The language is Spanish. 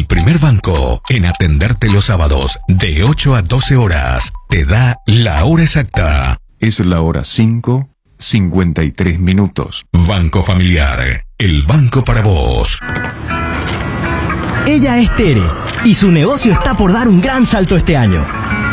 El primer banco en atenderte los sábados de 8 a 12 horas. Te da la hora exacta. Es la hora 5:53. Banco Familiar, el banco para vos. Ella es Tere y su negocio está por dar un gran salto este año.